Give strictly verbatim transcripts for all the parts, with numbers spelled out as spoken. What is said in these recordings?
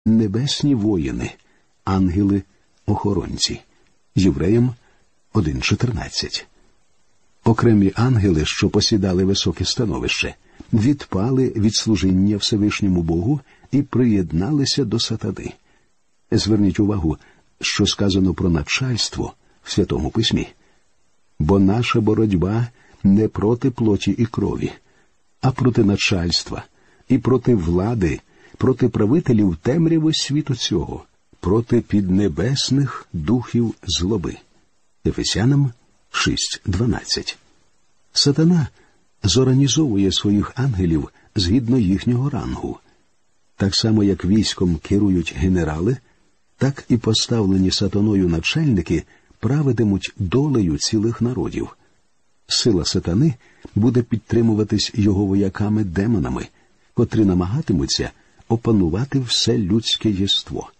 небесні воїни, ангели-охоронці. Євреям один чотирнадцять. Окремі ангели, що посідали високе становище, відпали від служіння Всевишньому Богу і приєдналися до сатани. Зверніть увагу, що сказано про начальство в Святому Письмі. «Бо наша боротьба не проти плоті і крові, а проти начальства, і проти влади, проти правителів темряви світу цього, проти піднебесних духів злоби». Ефесянам шість дванадцять. Сатана зорганізовує своїх ангелів згідно їхнього рангу. Так само, як військом керують генерали, так і поставлені сатаною начальники правитимуть долею цілих народів. Сила сатани буде підтримуватись його вояками-демонами, котрі намагатимуться опанувати все людське єство.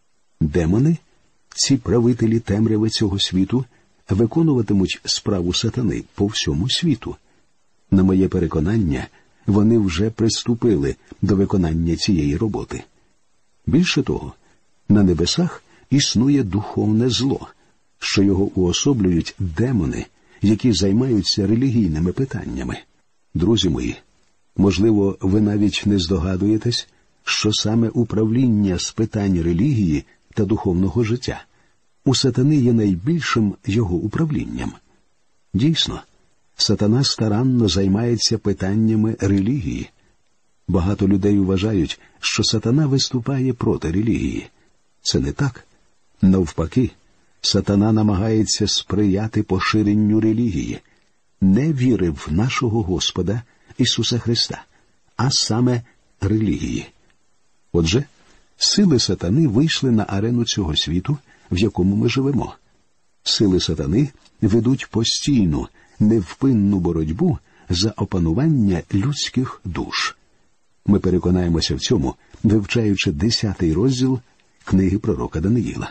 Демони, ці правителі темряви цього світу, виконуватимуть справу сатани по всьому світу. На моє переконання, вони вже приступили до виконання цієї роботи. Більше того, на небесах існує духовне зло, що його уособлюють демони, які займаються релігійними питаннями. Друзі мої, можливо, ви навіть не здогадуєтесь, що саме управління з питань релігії та духовного життя у сатани є найбільшим його управлінням. Дійсно, сатана старанно займається питаннями релігії. Багато людей вважають, що сатана виступає проти релігії. Це не так. Навпаки, сатана намагається сприяти поширенню релігії, не віри в нашого Господа Ісуса Христа, а саме релігії. Отже, сили сатани вийшли на арену цього світу, в якому ми живемо. Сили сатани ведуть постійну, невпинну боротьбу за опанування людських душ. Ми переконаємося в цьому, вивчаючи десятий розділ книги пророка Даниїла.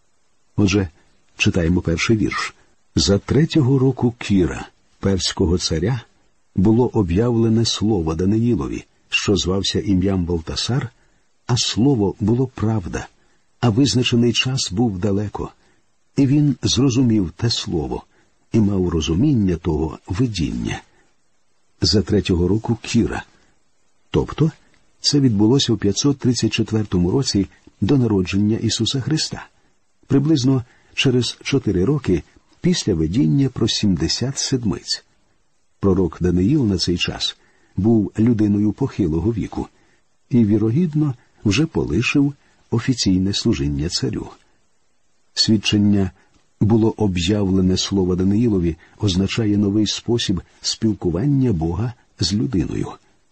Отже, читаємо перший вірш. «За третього року Кіра, перського царя, було об'явлене слово Даниїлові, що звався ім'ям Валтасар, а слово було правда, а визначений час був далеко. І він зрозумів те слово і мав розуміння того видіння. За третього року Кіра». Тобто, це відбулося в п'ятсот тридцять четвертому році до народження Ісуса Христа, приблизно через чотири роки після видіння про сімдесят седмиць. Пророк Даниїл на цей час був людиною похилого віку і, вірогідно, вже полишив офіційне служіння царю. Свідчення «було об'явлене слово Даниїлові» означає новий спосіб спілкування Бога з людиною.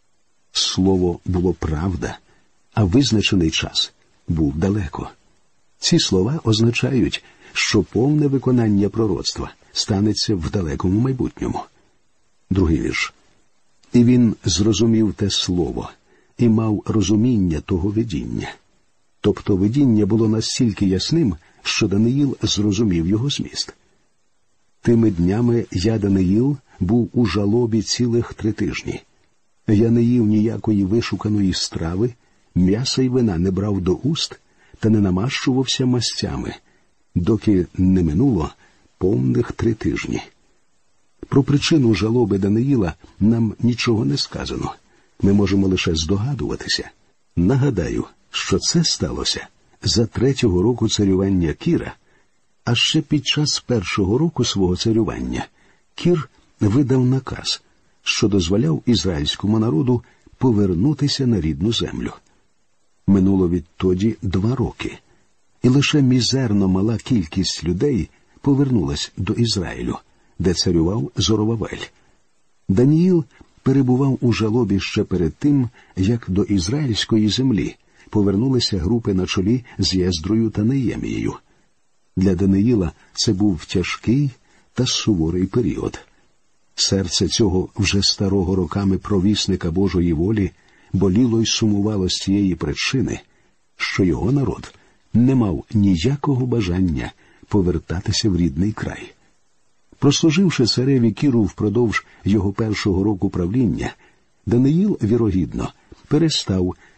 Слово було правда, а визначений час був далеко. Ці слова означають, що повне виконання пророцтва станеться в далекому майбутньому. Другий вірш. «І він зрозумів те слово, і мав розуміння того видіння». Тобто видіння було настільки ясним, що Даниїл зрозумів його зміст. «Тими днями я, Даниїл, був у жалобі цілих три тижні. Я не їв ніякої вишуканої страви, м'яса й вина не брав до уст та не намащувався мастями, доки не минуло повних три тижні». Про причину жалоби Даниїла нам нічого не сказано. Ми можемо лише здогадуватися. Нагадаю, що це сталося за третього року царювання Кіра, а ще під час першого року свого царювання Кір видав наказ, що дозволяв ізраїльському народу повернутися на рідну землю. Минуло відтоді два роки, і лише мізерно мала кількість людей повернулась до Ізраїлю, де царював Зоровавель. Даніїл перебував у жалобі ще перед тим, як до ізраїльської землі повернулися групи на чолі з Єздрою та Неємією. Для Даниїла це був тяжкий та суворий період. Серце цього вже старого роками провісника Божої волі боліло й сумувало з тієї причини, що його народ не мав ніякого бажання повертатися в рідний край. Прослуживши цареві Кіру впродовж його першого року правління, Даниїл, вірогідно, перестав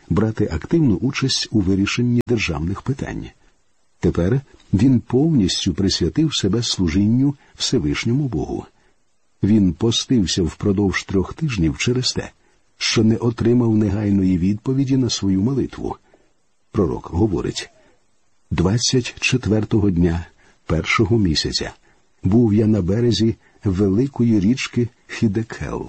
брати активну участь у вирішенні державних питань. Тепер він повністю присвятив себе служінню Всевишньому Богу. Він постився впродовж трьох тижнів через те, що не отримав негайної відповіді на свою молитву. Пророк говорить: «Двадцять четвертого дня першого місяця був я на березі великої річки Хідекел».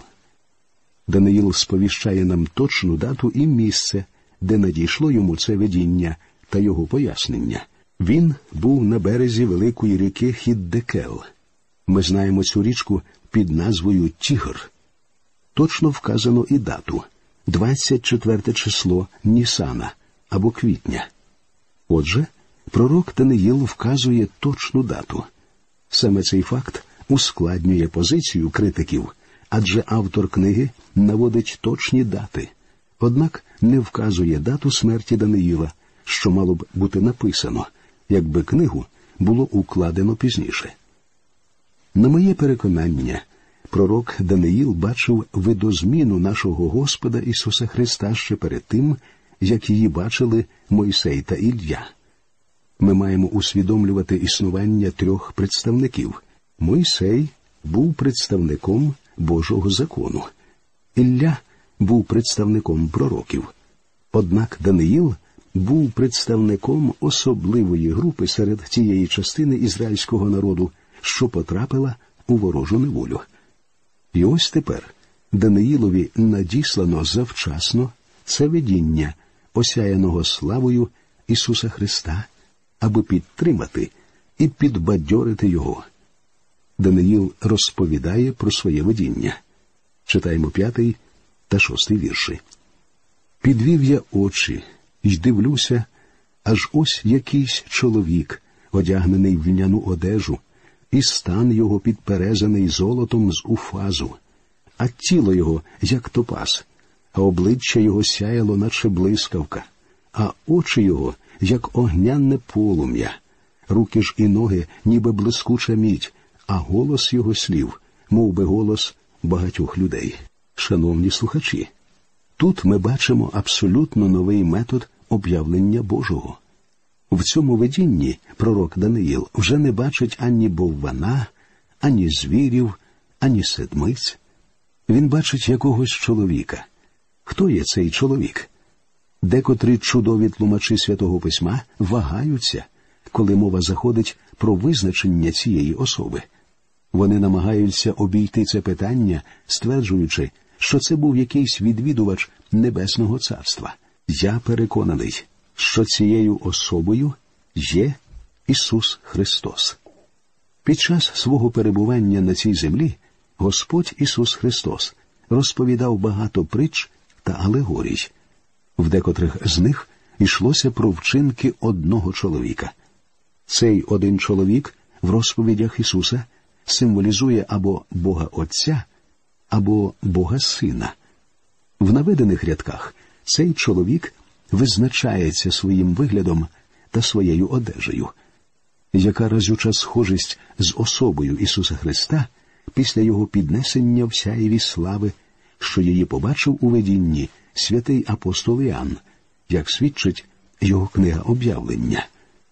Даниїл сповіщає нам точну дату і місце, де надійшло йому це видіння та його пояснення. Він був на березі великої ріки Хіддекел. Ми знаємо цю річку під назвою Тігр. Точно вказано і дату – двадцять четверте число Нісана або квітня. Отже, пророк Даниїл вказує точну дату. Саме цей факт ускладнює позицію критиків, адже автор книги наводить точні дати, однак не вказує дату смерті Даниїла, що мало б бути написано, якби книгу було укладено пізніше. На моє переконання, пророк Даниїл бачив видозміну нашого Господа Ісуса Христа ще перед тим, як її бачили Мойсей та Ілля. Ми маємо усвідомлювати існування трьох представників. Мойсей був представником Божого закону. Ілля був представником пророків. Однак Даниїл був представником особливої групи серед тієї частини ізраїльського народу, що потрапила у ворожу неволю. І ось тепер Даниїлові надіслано завчасно це видіння, осяяного славою Ісуса Христа, аби підтримати і підбадьорити його. Даниїл розповідає про своє видіння. Читаємо п'ятий та шостий вірші. «Підвів я очі й дивлюся, аж ось якийсь чоловік, одягнений в льняну одежу, і стан його підперезаний золотом з уфазу, а тіло його, як топаз, а обличчя його сяяло, наче блискавка, а очі його, як огняне полум'я, руки ж і ноги, ніби блискуча мідь, а голос його слів, мов би голос багатьох людей». Шановні слухачі, тут ми бачимо абсолютно новий метод об'явлення Божого. В цьому видінні пророк Даниїл вже не бачить ані боввана, ані звірів, ані седмиць. Він бачить якогось чоловіка. Хто є цей чоловік? Декотрі чудові тлумачі Святого Письма вагаються, коли мова заходить про визначення цієї особи. Вони намагаються обійти це питання, стверджуючи, що це був якийсь відвідувач Небесного Царства. Я переконаний, що цією особою є Ісус Христос. Під час свого перебування на цій землі Господь Ісус Христос розповідав багато притч та алегорій. В декотрих з них йшлося про вчинки одного чоловіка. Цей один чоловік в розповідях Ісуса символізує або Бога Отця, або Бога Сина. В наведених рядках цей чоловік визначається своїм виглядом та своєю одежею. Яка разюча схожість з особою Ісуса Христа після Його піднесення в сяєві слави, що її побачив у видінні святий апостол Іоанн, як свідчить його книга «Об'явлення».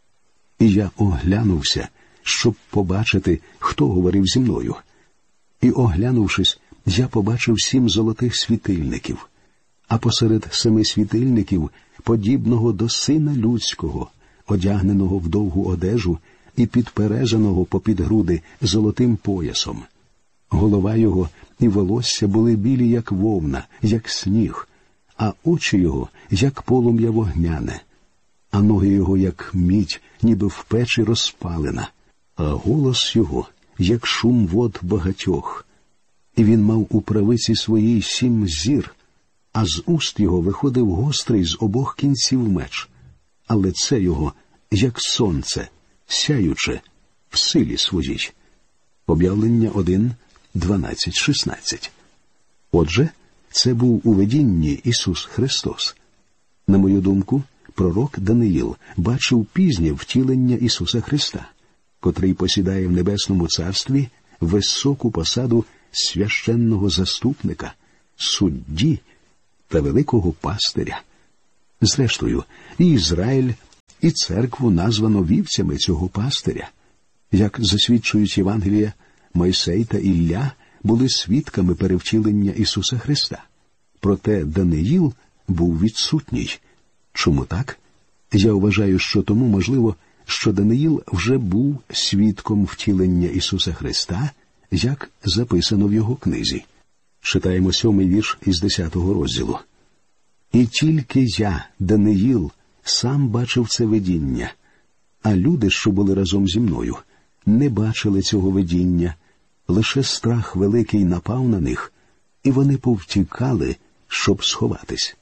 «І я оглянувся, щоб побачити, хто говорив зі мною. І, оглянувшись, я побачив сім золотих світильників, а посеред семи світильників, подібного до Сина Людського, одягненого в довгу одежу і підперезаного попід груди золотим поясом. Голова його і волосся були білі, як вовна, як сніг, а очі його, як полум'я вогняне, а ноги його, як мідь, ніби в печі розпалена, а голос його, як шум вод багатьох. І він мав у правиці своїй сім зір, а з уст його виходив гострий з обох кінців меч, а лице його, як сонце, сяюче в силі своїй». Об'явлення один, дванадцять шістнадцять. Отже, це був у видінні Ісус Христос. На мою думку, пророк Даниїл бачив пізнє втілення Ісуса Христа, котрий посідає в Небесному Царстві високу посаду священного заступника, судді та великого пастиря. Зрештою, і Ізраїль, і церкву названо вівцями цього пастиря. Як засвідчують Євангелія, Мойсей та Ілля були свідками перевтілення Ісуса Христа. Проте Даниїл був відсутній. Чому так? Я вважаю, що тому можливо, що Даниїл вже був свідком втілення Ісуса Христа, як записано в його книзі. Читаємо сьомий вірш із десятого розділу. «І тільки я, Даниїл, сам бачив це видіння, а люди, що були разом зі мною, не бачили цього видіння, лише страх великий напав на них, і вони повтікали, щоб сховатись».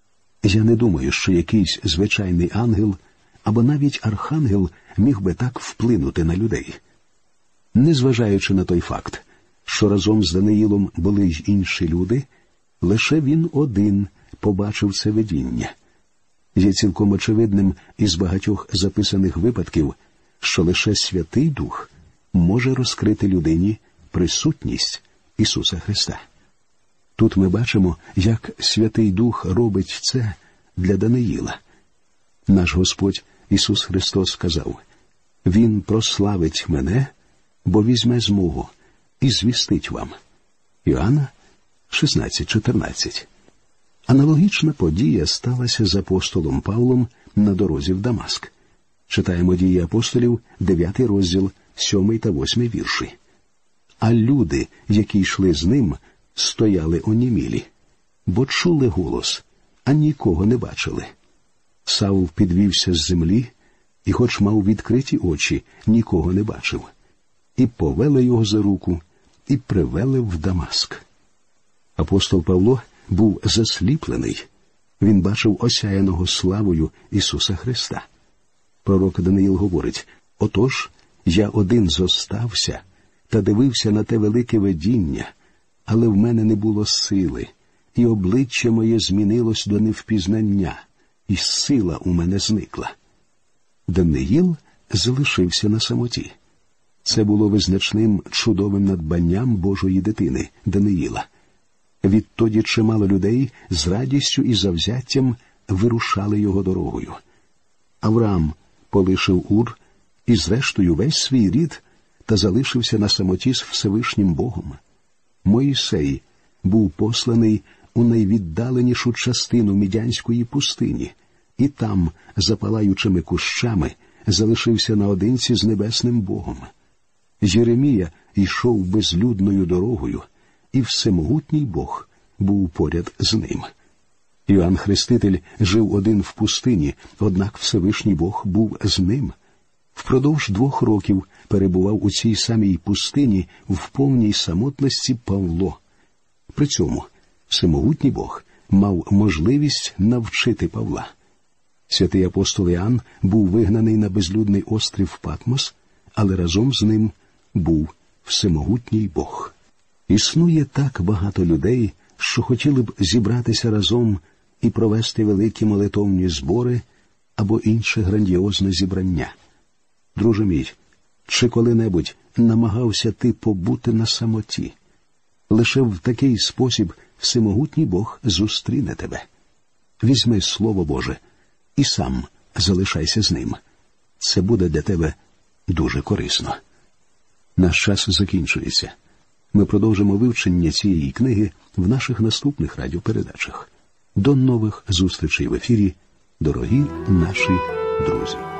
Я не думаю, що якийсь звичайний ангел або навіть архангел міг би так вплинути на людей. Незважаючи на той факт, що разом з Даниїлом були й інші люди, лише він один побачив це видіння. Є цілком очевидним із багатьох записаних випадків, що лише Святий Дух може розкрити людині присутність Ісуса Христа. Тут ми бачимо, як Святий Дух робить це для Даниїла. Наш Господь Ісус Христос сказав: «Він прославить мене, бо візьме змогу і звістить вам». Іоанна шістнадцять чотирнадцять. Аналогічна подія сталася з апостолом Павлом на дорозі в Дамаск. Читаємо Дії апостолів, дев'ятий розділ, сьомий та восьмий вірші. «А люди, які йшли з ним, стояли онімілі, бо чули голос, а нікого не бачили. Савл підвівся з землі, і хоч мав відкриті очі, нікого не бачив. І повели його за руку, і привели в Дамаск». Апостол Павло був засліплений. Він бачив осяяного славою Ісуса Христа. Пророк Даниїл говорить: «Отож, я один зостався та дивився на те велике видіння, але в мене не було сили, і обличчя моє змінилось до невпізнання, і сила у мене зникла». Даниїл залишився на самоті. Це було визначним чудовим надбанням Божої дитини Даниїла. Відтоді чимало людей з радістю і завзяттям вирушали його дорогою. Авраам полишив Ур і зрештою весь свій рід та залишився на самоті з Всевишнім Богом. Мойсей був посланий у найвіддаленішу частину Мідянської пустині, і там, за палаючими кущами, залишився наодинці з небесним Богом. Єремія йшов безлюдною дорогою, і всемогутній Бог був поряд з ним. Іоанн Хреститель жив один в пустині, однак Всевишній Бог був з ним. Впродовж двох років перебував у цій самій пустині в повній самотності Павло. При цьому всемогутній Бог мав можливість навчити Павла. Святий апостол Іоанн був вигнаний на безлюдний острів Патмос, але разом з ним був всемогутній Бог. Існує так багато людей, що хотіли б зібратися разом і провести великі молитовні збори або інше грандіозне зібрання. Друже мій, чи коли-небудь намагався ти побути на самоті? Лише в такий спосіб всемогутній Бог зустріне тебе. Візьми Слово Боже і сам залишайся з ним. Це буде для тебе дуже корисно. Наш час закінчується. Ми продовжимо вивчення цієї книги в наших наступних радіопередачах. До нових зустрічей в ефірі, дорогі наші друзі.